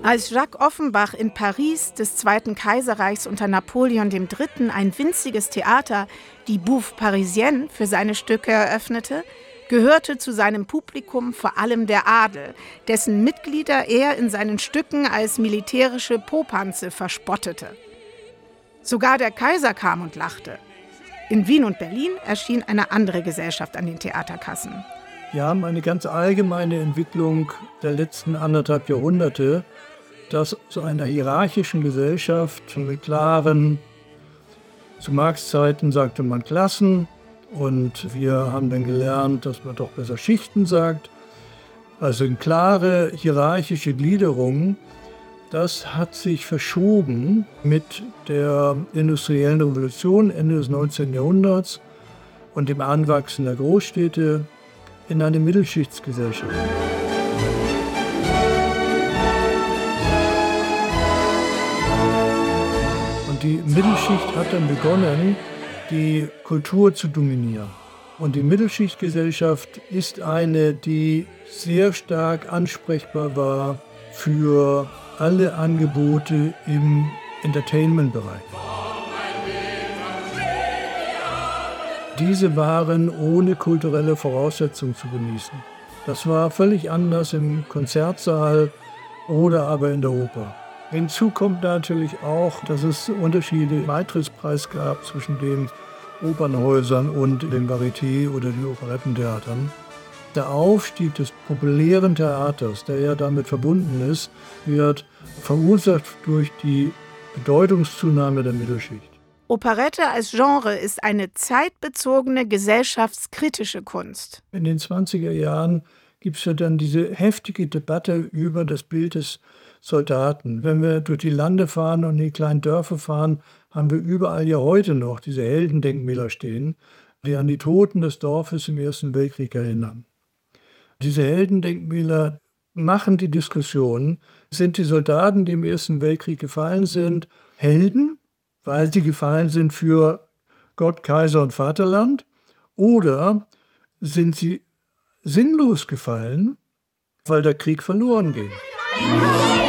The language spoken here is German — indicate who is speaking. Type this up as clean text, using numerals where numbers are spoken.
Speaker 1: Als Jacques Offenbach in Paris des Zweiten Kaiserreichs unter Napoleon III. Ein winziges Theater, die Bouffe Parisienne, für seine Stücke eröffnete, gehörte zu seinem Publikum vor allem der Adel, dessen Mitglieder er in seinen Stücken als militärische Popanze verspottete. Sogar der Kaiser kam und lachte. In Wien und Berlin erschien eine andere Gesellschaft an den Theaterkassen.
Speaker 2: Wir haben eine ganz allgemeine Entwicklung der letzten 1,5 Jahrhunderte, dass zu einer hierarchischen Gesellschaft mit klaren, zu Marx Zeiten sagte man Klassen, und wir haben dann gelernt, dass man doch besser Schichten sagt. Also eine klare hierarchische Gliederung, das hat sich verschoben mit der industriellen Revolution Ende des 19. Jahrhunderts und dem Anwachsen der Großstädte in eine Mittelschichtsgesellschaft. Und die Mittelschicht hat dann begonnen, die Kultur zu dominieren. Und die Mittelschichtgesellschaft ist eine, die sehr stark ansprechbar war für alle Angebote im Entertainment-Bereich. Diese waren ohne kulturelle Voraussetzungen zu genießen. Das war völlig anders im Konzertsaal oder aber in der Oper. Hinzu kommt natürlich auch, dass es Unterschiede im Eintrittspreis gab zwischen den Opernhäusern und den Varieté- oder den Operettentheatern. Der Aufstieg des populären Theaters, der ja damit verbunden ist, wird verursacht durch die Bedeutungszunahme der Mittelschicht.
Speaker 1: Operette als Genre ist eine zeitbezogene, gesellschaftskritische Kunst.
Speaker 2: In den 20er Jahren gibt es ja dann diese heftige Debatte über das Bild des Soldaten. Wenn wir durch die Lande fahren und in die kleinen Dörfer fahren, haben wir überall ja heute noch diese Heldendenkmäler stehen, die an die Toten des Dorfes im Ersten Weltkrieg erinnern. Diese Heldendenkmäler machen die Diskussion, sind die Soldaten, die im Ersten Weltkrieg gefallen sind, Helden, weil sie gefallen sind für Gott, Kaiser und Vaterland, oder sind sie sinnlos gefallen, weil der Krieg verloren ging?